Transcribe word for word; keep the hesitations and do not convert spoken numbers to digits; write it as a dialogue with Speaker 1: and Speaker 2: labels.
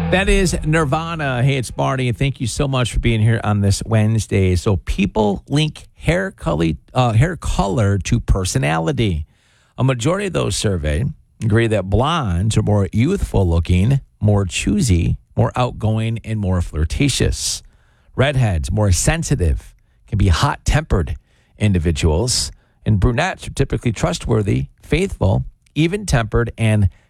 Speaker 1: That is Nirvana. Hey, it's Marty, and thank you so much for being here on this Wednesday. So people link hair color, uh, hair color to personality. A majority of those surveyed agree that blondes are more youthful looking, more choosy, more outgoing, and more flirtatious. Redheads, more sensitive, can be hot-tempered individuals. And brunettes are typically trustworthy, faithful, even-tempered, and